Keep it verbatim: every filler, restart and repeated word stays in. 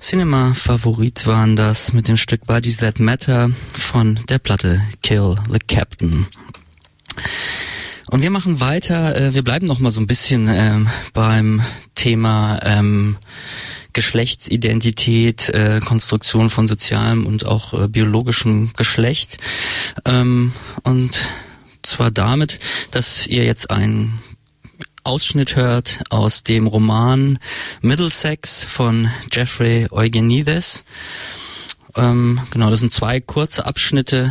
Cinema-Favorit waren das mit dem Stück Bodies That Matter von der Platte Kill the Captain. Und wir machen weiter, äh, wir bleiben noch mal so ein bisschen ähm, beim Thema ähm, Geschlechtsidentität, äh, Konstruktion von sozialem und auch äh, biologischem Geschlecht. Ähm, und zwar damit, dass ihr jetzt einen Ausschnitt hört aus dem Roman Middlesex von Jeffrey Eugenides. Ähm, genau, das sind zwei kurze Abschnitte